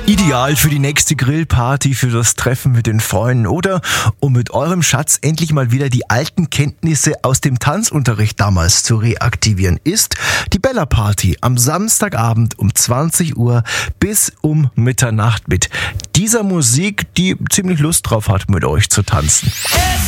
Ideal für die nächste Grillparty, für das Treffen mit den Freunden oder um mit eurem Schatz endlich mal wieder die alten Kenntnisse aus dem Tanzunterricht damals zu reaktivieren, ist die Bella Party am Samstagabend um 20 Uhr bis um Mitternacht mit dieser Musik, die ziemlich Lust drauf hat, mit euch zu tanzen.